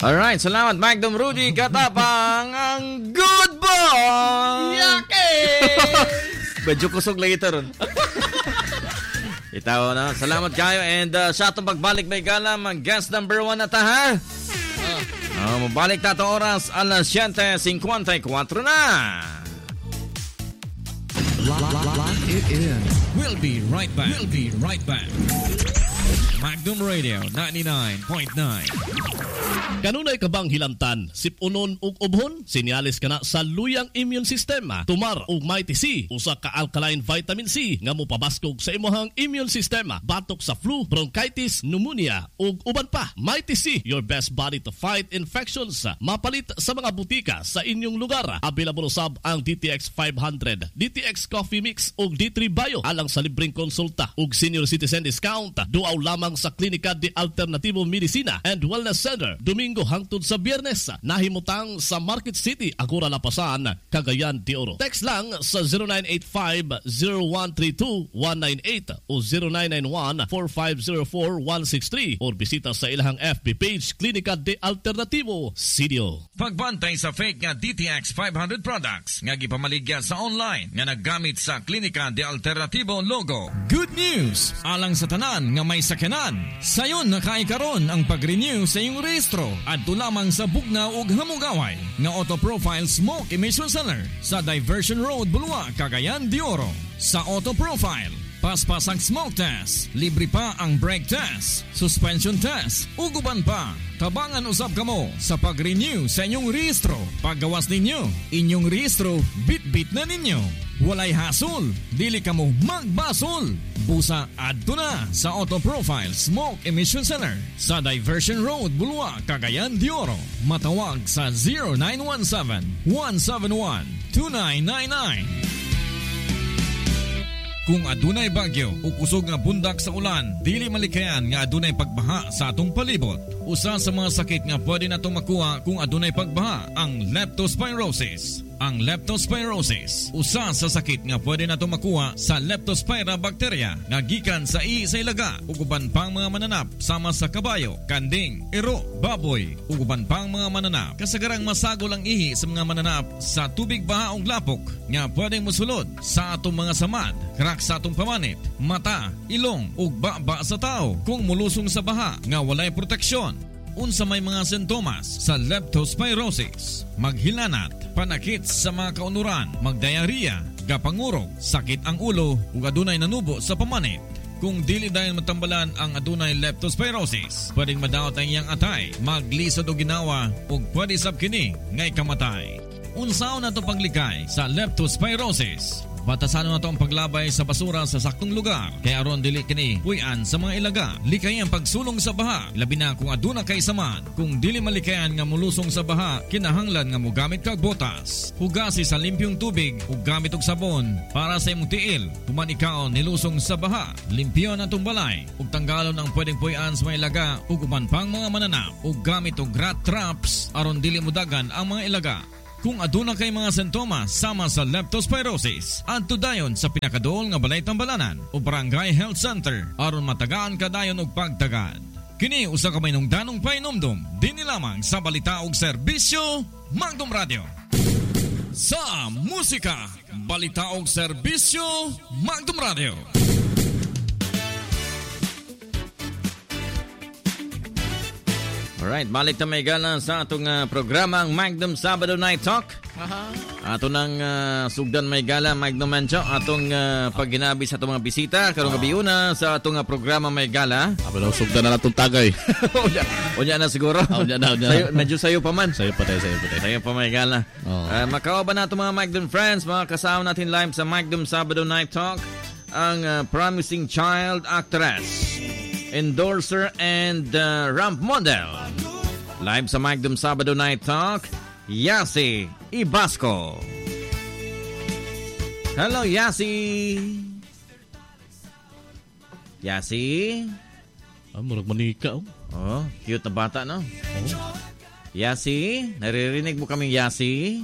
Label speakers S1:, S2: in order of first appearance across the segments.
S1: Alright, salamat Magnum Rudy Katapang, ang good boy!
S2: Yake!
S1: Medyo kusog lang ito ron. Itaw na, salamat kayo and sa itong pagbalik may gala, mag-guest number 1 na ta ha? Mabalik na itong oras, alas 7:54 na.
S3: Lock it in. We'll be right back. Magnum Radio 99.9.
S2: Kanunay ka bang hilantan, sipunon ug ubhon? Sinyalis ka na sa luyang immune sistema. Tumar ug Mighty C, usa ka alkaline vitamin C nga mopabaskog sa imong immune sistema, batok sa flu, bronchitis, pneumonia ug uban pa. Mighty C, your best body to fight infections. Mapalit sa mga butika sa inyong lugar. Available sab ang DTX 500, DTX Coffee Mix ug D3 Bio alang sa libreng konsulta ug senior citizen discount. Duaw lamang sa Klinika de Alternativo Medicina and Wellness Center, Domingo hangtod sa Biyernes. Nahimutang sa Market City, Agora Lapasan, Cagayan de Oro. Text lang sa 0985-0132-198 o 0991-4504-163 or bisita sa ilahang FB page Klinika de Alternativo CDO.
S3: Pagbantay sa fake nga DTX 500 products nga gipamaligya sa online nga naggamit sa Klinika de Alternativo logo. Good news! Alang sa tanan nga may sakyanan, sayon nakaikaron ang pag-renew sa iyong rehistro at lamang sa Bugnaw ug Hamugaway nga Auto Profile Smoke Emission Center sa Diversion Road, Bulwa, Cagayan de Oro. Sa Auto Profile, paspas ang smoke test, libre pa ang brake test, suspension test, uguban pa. Tabangan usab kamo sa pag-renew sa inyong rehistro. Paggawas ninyo, inyong rehistro, bit-bit na ninyo. Walay hasol, dili kamo magbasol. Busa adto na sa Auto Profile Smoke Emission Center sa Diversion Road, Bulwa, Cagayan de Oro. Matawag sa 0917-171-2999. Kung adunay bagyo o kusog nga bundak sa ulan, dili malikayan nga adunay pagbaha sa atong palibot. Usa sa mga sakit nga pwede natong makuha kung adunay pagbaha ang leptospirosis. Ang leptospirosis, usa sa sakit nga pwede natong makuha sa Leptospira bacteria nga gikan sa sa ilaga ug uban pang mga mananap sama sa kabayo, kanding, iro, baboy ug uban pang mga mananap. Kasagarang masagol ang ihi sa mga mananap sa tubig baha ug lapok nga pwedeng mosulod sa atong mga samad, crack sa atong pamanit, mata, ilong ug baba sa tao kung mulusong sa baha nga walay proteksyon. Unsa may mga sintomas sa leptospirosis: maghilanat, panakit sa mga kaunuran, magdiarrhea, gapangurog, sakit ang ulo ug adunay nanubo sa pamanit. Kung dili dayon matambalan ang adunay leptospirosis, pwedeng madaot ang iyang atay, maglisod og ginawa ug pwede sab kini ngay kamatay. Unsaon nato paglikay sa leptospirosis? Batasan na ito ang paglabay sa basura sa saktong lugar. Kaya aron dili kini puy-an sa mga ilaga. Likay ang pagsulong sa baha, labi na kung aduna kay saman. Kung dili malikayan nga mulusong sa baha, kinahanglan nga mogamit kag botas. Hugasi sa limpyong tubig ug gamit og sabon para sa imong tiil. Human ikaw nilusong sa baha, limpyon atong balay ug tanggalon ang pwedeng puy-an sa mga ilaga ug uban pang mga mananap ug gamit og rat traps aron dili modagan ang mga ilaga. Kung aduna kay mga sintomas sama sa leptospirosis, adto dayon sa pinakaduol nga balay tambalanan o Barangay Health Center aron matagaan ka dayon og pagtagad. Kini usa ka mahinungdanong painomdom dinhi lamang sa balita ug serbisyo Magnum Radio. Sa musika, balita ug serbisyo Magnum Radio.
S1: Alright, balik na may gala sa atong programang Magnum Sabado Night Talk. Ato nang sugdan may gala, Magnum Mancho, atong pagginabi sa atong mga bisita. Karong gabi una sa atong programa may gala.
S2: Aba sugdan na natong tagay.
S1: Unya na siguro.
S2: Unya na.
S1: Sayo, medyo sayo pa man.
S2: Sayo pa tayo.
S1: Sayo pa may gala. Makawa ba nato mga Magnum friends, mga kasama natin live sa Magnum Sabado Night Talk, ang promising child actress, endorser and ramp model. Live sa Magnum Sabado Night Talk, Yasi Ibasco. Hello, Yasi. Yasi?
S2: Murag manika.
S1: Oh, cute na bata, no? Yasi? Naririnig mo kaming Yasi?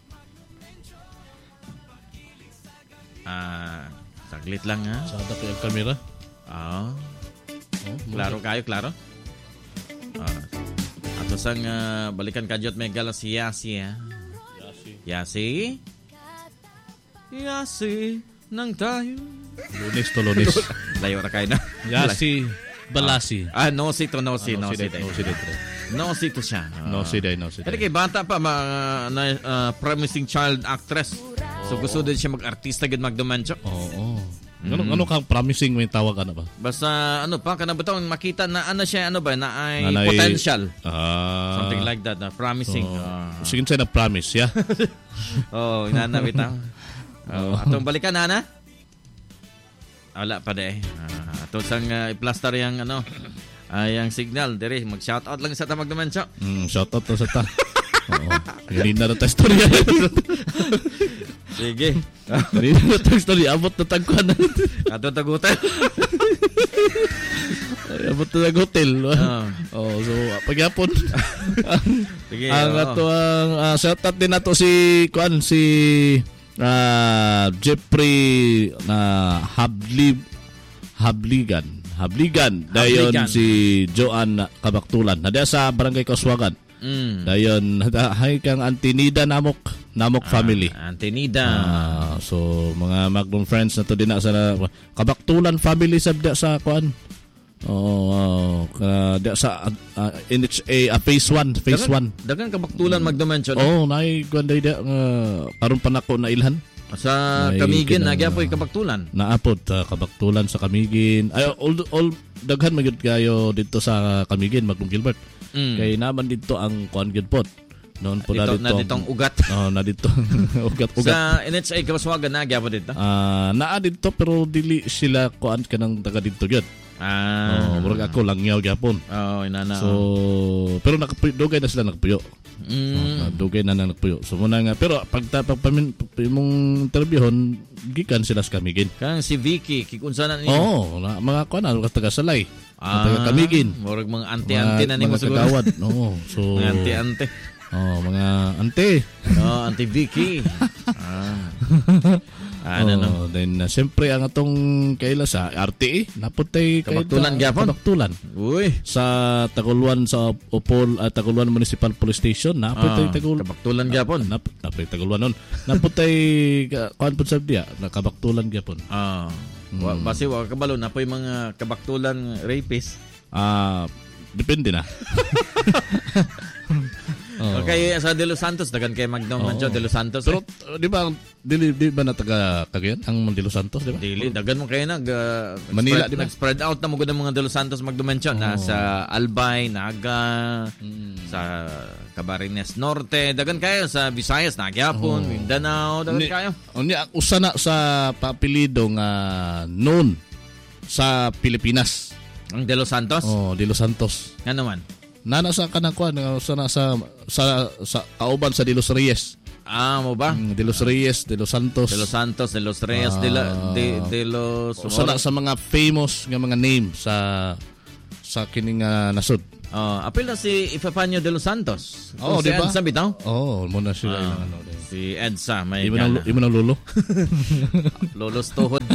S1: Saglit lang, ha?
S2: Sada ko yung kamera.
S1: Klaro kayo, klaro? Ato Tusang balikan kadyot may gala si Yasi, ha? Yasi? Yasi nang tayo.
S2: Lunes to Lunes.
S1: Layo na kayo na.
S2: Yasi Balasi.
S1: Nosi to Nosi. Nosi to siya.
S2: Nosi day.
S1: Pero kay bata pa, promising child actress. So gusto din siya mag-artista gid magdumancho.
S2: Oo. Ano kang promising may tawag ano ba?
S1: Basta kanang butong makita na siya na ay potential. Something like that, promising.
S2: Sige sa na promise, yeah.
S1: Inana bitaw. Atong balikan na. Wala pa de. Ato sang i-plaster yang yang signal dire, mag-shoutout lang sa tamag naman siya.
S2: Shoutout to sa ta. Oo. Ganina na ta storya.
S1: Sige.
S2: Ganina na ta storya, abot na tagkuan.
S1: Ato tagutan.
S2: Abot na hotel. So pagyapon.
S1: Sige.
S2: Ang ato ang shoutout din nato si Jeffrey Habligan dayon si Joan Kabaktulan nada sa Barangay Kaswagan. Dayon hay kang Antinida Namok family.
S1: Antinida.
S2: So mga Magnum friends na to din sa Kabaktulan family sabda sa kuan. Sa NHA phase 1.
S1: Dagan Kabaktulan magdimension.
S2: Nay kuan day karon pa nako na ilhan.
S1: Sa Kamigin nagyapoy Kabaktulan.
S2: Naapod Kabaktulan sa Kamigin. Ay all daghan magyud kayo dito sa Kamigin Magnum Gilbert. Kay naman dito ang kuan gyud pot. Noon po
S1: dito na ditong ugat.
S2: Na dito ugat.
S1: Sa NHA Kabaswagan nagyapo dito.
S2: Naa dito pero dili sila kuan kanang taga dito gyud. Murag ako langyaw gyapon.
S1: Inana.
S2: So pero dugay na sila nagpuyo. Dugay na nagpuyo. So muna nga pero mong interviewon gikan sila sa Kamigin.
S1: Kang si Vicky kikunsa na niyo.
S2: Mga kuan taga Salay. Taga Kamigin.
S1: Murag mga anti-anti na nimo siguro.
S2: Kagawad. So
S1: mga anti-anti.
S2: Mga ante.
S1: Auntie Vicky.
S2: Then siyempre ang atong kaila sa RTE naputay
S1: Kabaktulan gyapon.
S2: Kabaktulan.
S1: Uy,
S2: sa Taguluan sa Taguluan Municipal Police Station naputay
S1: Kabaktulan gyapon.
S2: Naputay Taguluan nun. Naputay kuan pud sabdiya na Kabaktulan gyapon.
S1: Basi wa kabalo na poy mga Kabaktulan rapist.
S2: Depende na.
S1: Okay, sa De Los Santos dagan kay Magnum Mancho De Los Santos.
S2: Pero di ba na taga Cagayan ang De Los Santos, di ba?
S1: Dili, dagan mo kayo
S2: Manila, di ba?
S1: Nag-spread out na mo gud ang mga De Los Santos Magnum Mancho na sa Albay, Naga, sa Camarines Norte, dagan kayo sa Visayas, Nagyapon, Mindanao, dagan kayo.
S2: Usa na sa papilido nga noon sa Pilipinas.
S1: Ang De Los Santos?
S2: De Los Santos.
S1: Nga naman?
S2: Nana sa kanakwan sa kauban sa De Los Reyes.
S1: Mo ba?
S2: De Los Reyes, De Los Santos.
S1: De Los Santos, De Los Reyes, De Los
S2: sa mga famous nga mga name sa kining nasud.
S1: Apil na si Epifanio De Los Santos.
S2: Si
S1: diba? Edsa bitaw?
S2: Muna sila
S1: si Edsa may
S2: imo na lolo.
S1: Lolos tuhod.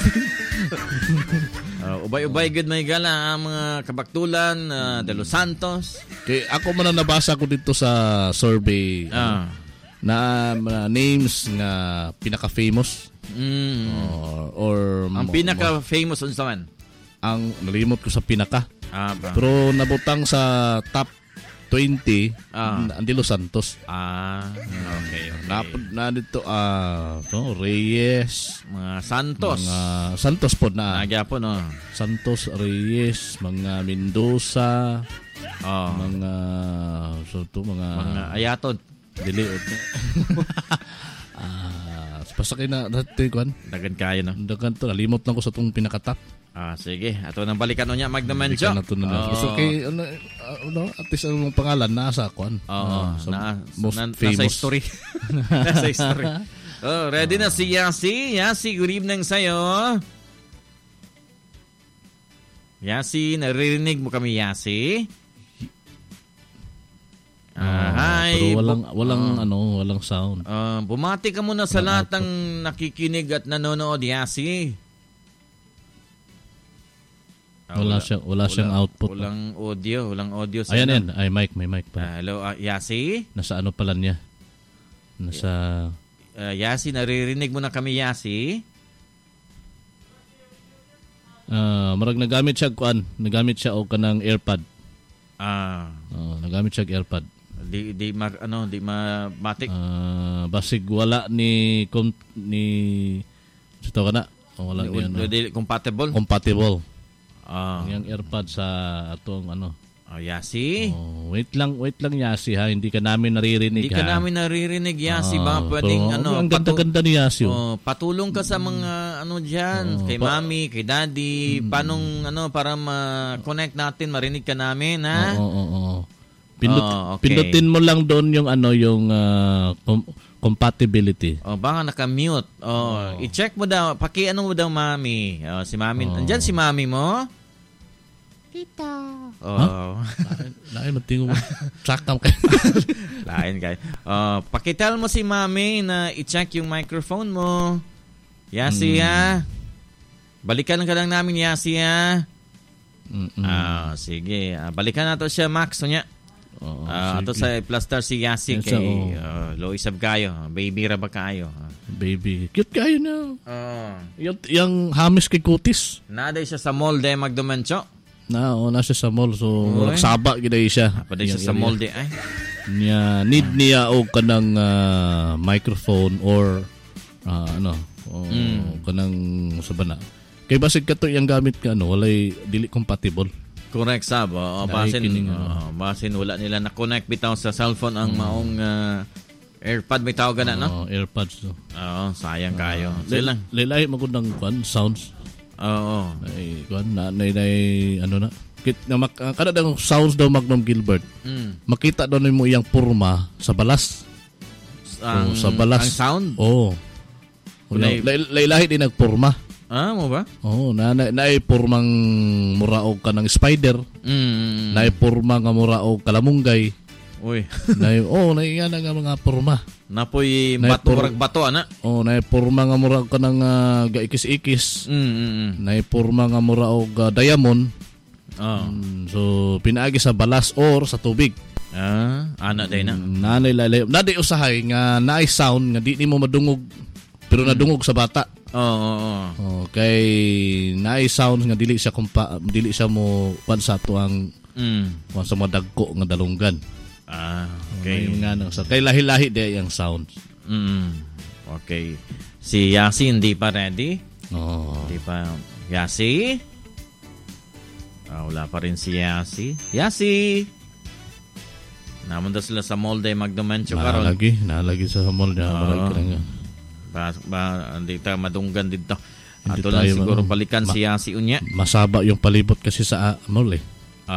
S1: Ubay-ubay good may gala ang mga Kabaktulan De Los Santos.
S2: Kay ako man nabasa ko dito sa survey na names nga pinaka-famous or
S1: ang pinaka-famous unsa man?
S2: Ang nalimot ko sa pinaka.
S1: Ba?
S2: Pero nabutang sa top 20 ang De Los Santos.
S1: Okay.
S2: Na dito Reyes,
S1: mga Santos.
S2: Mga Santos po na.
S1: Nagyapon
S2: Santos, Reyes, mga Mendoza, mga mga
S1: Ayaton.
S2: Dili. Pasakay na dati kuan.
S1: Dagan kayo no.
S2: Dagan to nalimot lang ko sa tong pinaka-top.
S1: Sige. Ato nang balikan niya Magnum Mancho.
S2: So kay at least ang pangalan nasa kuan.
S1: Most famous. Nasa history. Nasa history. Ready na si Yasi. Yasi, good evening sa'yo. Yasi, naririnig mo kami, Yasi? Hi.
S2: Pero walang sound.
S1: Bumati ka muna sa lahat ng nakikinig at nanonood, Yasi.
S2: Wala siyang output.
S1: Walang audio.
S2: Ayan yan. Ay, may mic pa.
S1: Hello, Yasi?
S2: Nasa ano pala niya? Nasa...
S1: Yasi, naririnig mo na kami, Yasi?
S2: Marag nagamit siya o kanang AirPod. Nagamit siya AirPod.
S1: Di matik.
S2: Basig wala ni ito ka na. Wala
S1: ni compatible.
S2: Yung AirPod sa atong
S1: Yasi.
S2: Wait lang Yasi ha, hindi ka namin naririnig.
S1: Hindi ka namin naririnig, Yasi. Ba pwedeng
S2: ang ganda-ganda ni Yasi.
S1: Patulong ka sa mga diyan, kay Mami, kay Daddy, para ma-connect natin, marinig ka namin, ha?
S2: Oo. Pindutin mo lang doon yung yung compatibility.
S1: Baka naka-mute. I-check mo daw, mo daw Mami. Si Mami, andyan si Mami mo?
S4: Tita.
S2: Lain matingo mo. Sakam kayo.
S1: Lain kayo. Pakitel mo si Mami na i-check yung microphone mo. Yasi, ha? Balikan ka lang namin, Yasi, ha? Sige. Balikan nato siya, Max. Niya. Ato sa plaster si Yasi kay low isab kayo. Baby ra ba kayo?
S2: Baby. Cute kayo na. Yung hamis kay kutis.
S1: Naday siya sa mall de Magdumencho.
S2: Nasa sa mall. So, nagsaba giday siya.
S1: Paday siya sa mall de ay.
S2: Need niya o kanang microphone or kanang sabana. Kay basig kato yung gamit ka walay dili compatible.
S1: Correct, Sab. Basin wala nila na-connect bitaw sa cellphone ang maong AirPod may tawag na, no?
S2: AirPods.
S1: Sayang kayo.
S2: Lilay magundang sounds. Ay, na. Kada daw sounds daw Magnum Gilbert. Makita daw mo iyang purma sa balas. Sa balas.
S1: Ang sound?
S2: Lailahi din nagpurma.
S1: Mo ba?
S2: Naipurmang muraog ka ng spider. Naipurma nga muraog kalamunggay.
S1: Uy.
S2: Naiyan nga mga purma.
S1: Napoy bato, ana?
S2: Naipurma nga muraog ka ng gaikis-ikis. Naipurma nga muraog diamond. So, pinaagi sa balas or sa tubig.
S1: Ana day na.
S2: Naday usahay nga naay sound nga di mo madungog pero nadungog sa bata. Kay naay sounds nga dili siya mo pansa to ang sa mga dagko nga dalunggan.
S1: Okay.
S2: Kay lahi-lahi de yung sounds.
S1: Okay. Si Yasi hindi pa ready? Hindi pa. Yasi? Wala pa rin si Yasi. Yasi! Namunta sila sa mall de Magdumencho karon.
S2: Nalagi sa mall niya.
S1: Hindi tayo madunggan dito. Ato lang siguro balikan si Yasi unya.
S2: Masaba yung palibot kasi sa mall eh.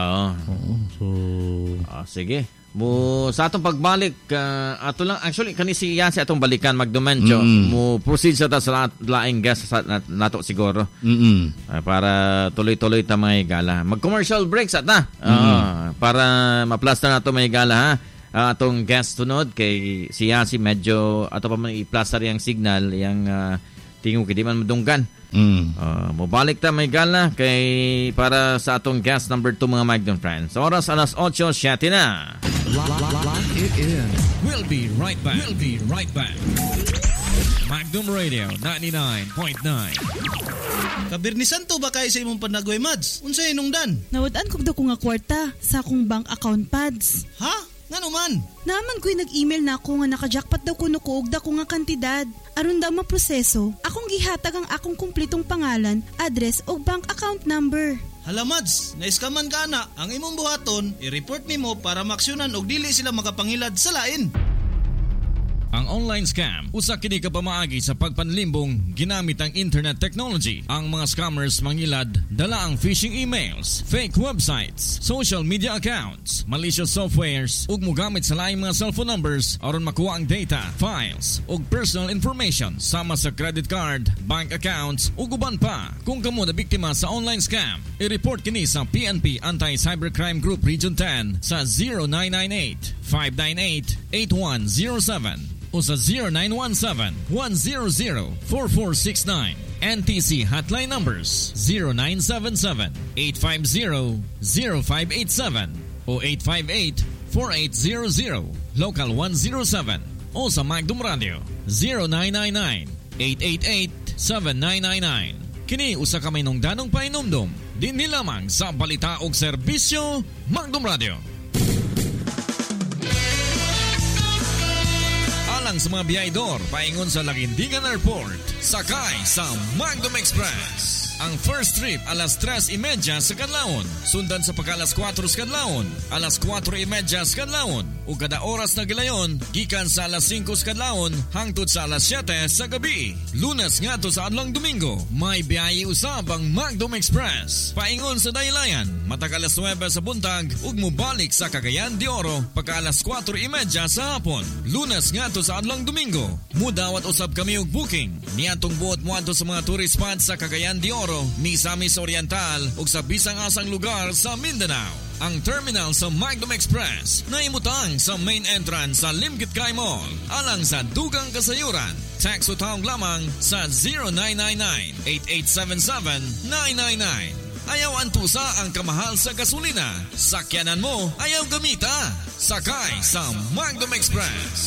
S1: Sige. Sa atong pagbalik, ato lang, actually, kani si Yasi atong balikan Magdumencho. Proceed sa laing guest sa nato siguro. Para tuloy-tuloy ta may gala. Mag-commercial breaks para ma-plaster nato may gala, ha? Atong guest tunod kay si Yasi medyo ato pa man i-plaster yung signal yung tingog di man madunggan. Mabalik ta may gala kay para sa atong guest number 2 mga Magnum friends. Oras alas 8:07 na.
S3: Lock it in. We'll be right back. Magnum Radio 99.9.
S5: Kabirnisan to ba kayo sa imong panagway, Mads? Unsay inungdan?
S4: Nawad-an kog daw ko nga kwarta sa akong bank account pads.
S5: Ha? Nga naman?
S4: Naman ko'y nag-email na ako nga naka-jackpot daw ko nukuog da ko nga kantidad. Aron daw maproseso, akong gihatag ang akong kumplitong pangalan, address o bank account number.
S5: Hala Mads, naiskaman ka na. Ang imong buhaton, i-report nimo para maksyonan og dili sila makapangilad sa lain.
S3: Ang online scam, usa kini ka pamaagi sa pagpanlimbong ginamit ang internet technology. Ang mga scammers mangilad dala ang phishing emails, fake websites, social media accounts, malicious softwares ug mogamit sa laing mga cellphone numbers aron makuha ang data, files ug personal information sama sa credit card, bank accounts ug uban pa. Kung kamo na biktima sa online scam, i-report kini sa PNP Anti-Cybercrime Group Region 10 sa 0998-598-8107. o sa 0917-100-4469. NTC hotline numbers 0977-850-0587 o 858-4800, Local 107 o sa Magdum Radio 0999-888-7999. Kini usa ka may nungdanong painumdum din lamang sa balita og serbisyo Magdum Radio. Alang sa mga biyahedor paingon sa Lagindingan Airport, sakay sa Magdum Express. Ang first trip alas 3:30 sa kadlawon, sundan sa pagka-alas 4 sa kadlawon, alas 4:30 sa kadlawon, ug kada oras na gilayon gikan sa alas 5 sa kadlawon hangtod sa alas 7 sa gabi. Lunes ngadto sa adlong Domingo, may biyahe usab ang Magdum Express. Paingon sa daylayan, matag alas 9 sa buntag ug mobalik sa Cagayan de Oro pagka-alas 4:30 sa hapon. Lunes ngadto sa adlong Domingo, mudawat usab kami og booking niadtong buot moadto sa mga tourist spots sa Cagayan de Oro, Misamis Oriental ug sa bisang asang lugar sa Mindanao. Ang terminal sa Magdum Express na imutang sa main entrance sa Limkit Kay Mall alang sa dugang kasayuran. Tax utawag lamang sa 0999-8877-999. Ayaw antusa ang kamahal sa gasolina. Sakyanan mo, ayaw gamita. Sakay sa Magdum Express.